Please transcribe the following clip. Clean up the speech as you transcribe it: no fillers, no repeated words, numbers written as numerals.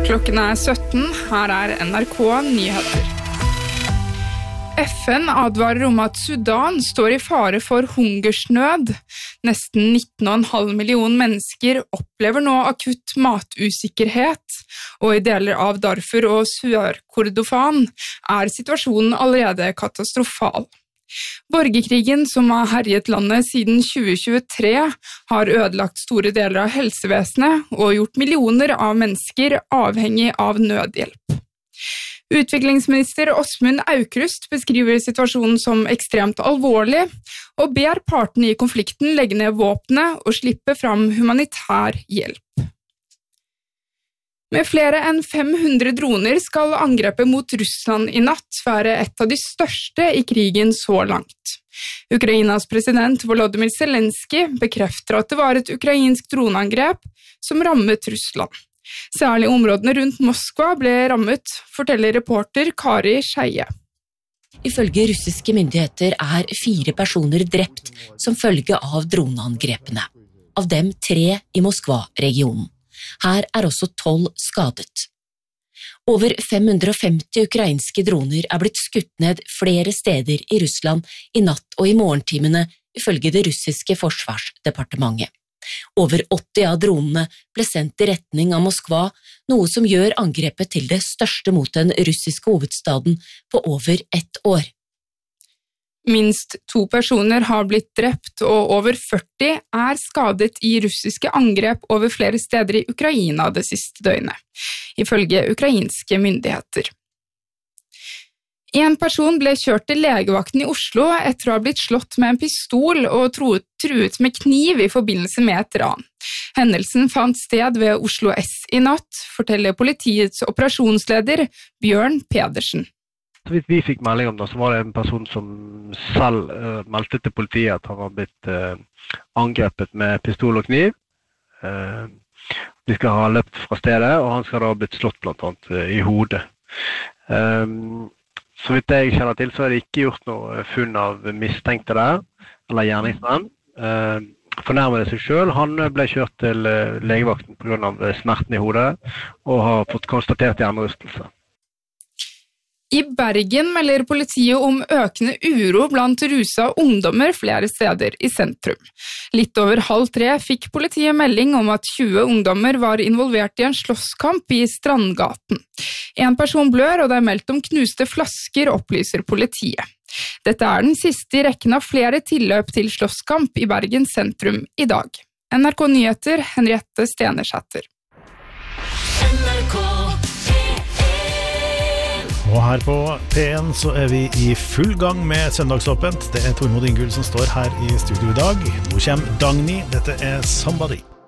Klokken 17, her NRK Nyheter. FN advarer om at Sudan står i fare for hungersnød. Nesten 19,5 millioner mennesker opplever nå akutt matusikkerhet, og i deler av Darfur og Sør-Kordofan er situasjonen allerede katastrofal. Borgerkrigen som har herjet landet siden 2023 har ødelagt store deler av helsevesenet og gjort millioner av mennesker avhengig av nødhjelp. Utviklingsminister Åsmund Aukrust beskriver situasjonen som ekstremt alvorlig og ber partene i konflikten legge ned våpnene og slippe fram humanitær hjelp. Med flere enn 500 droner skal angrepet mot Russland i natt være et av de største i krigen så langt. Ukrainas president Volodymyr Zelenskyj bekrefter at det var et ukrainsk droneangrep som rammet Russland. Særlig områdene rundt Moskva ble rammet, forteller reporter Kari Skeie. Ifølge russiske myndigheter er 4 personer drept som følge av droneangrepene. Av dem 3 i Moskva-regionen. Her er også 12 skadet. Over 550 ukrainske droner er blitt skutt ned flere steder i Russland i natt og i morgentimene, ifølge det russiske forsvarsdepartementet. Over 80 av dronene ble sendt i retning av Moskva, noe som gjør angrepet til det største mot den russiske hovedstaden på over 1 år. Minst 2 personer har blitt drept, og over 40 er skadet i russiske angrep over flere steder i Ukraina det siste døgnet, ifølge ukrainske myndigheter. En person ble kjørt til legevakten i Oslo etter å ha blitt slått med en pistol og truet med kniv i forbindelse med et ran. Hendelsen fant sted ved Oslo S i natt, forteller politiets operasjonsleder Bjørn Pedersen. Så vidt vi fikk melding om det, så var det en person som selv meldte til politiet at han var blitt angrepet med pistol og kniv. De skal ha løpt fra stedet, og han skal da ha blitt slått blant annet i hodet. Så vidt jeg kjenner til, så er det ikke gjort noe funn av mistenkte der, eller gjerningsmenn. Fornærmede seg selv, han ble kjørt til legevakten på grunn av smerten i hodet, og har fått konstatert hjernerystelse. I Bergen melder politiet om økende uro blant rusa ungdommer flere steder i sentrum. Litt over 2:30 fikk politiet melding om at 20 ungdommer var involvert i en slåsskamp i Strandgaten. En person blør, og det er meldt om knuste flasker, opplyser politiet. Dette er den siste i rekken av flere tilløp til slåsskamp i Bergen sentrum i dag. NRK Nyheter, Henriette Stenersæter. Og her på P1 så er vi i full gang med søndagsåpent. Det er Tormod Ingvild som står her i studio i dag. Nå kommer Dagny, dette er Somebody.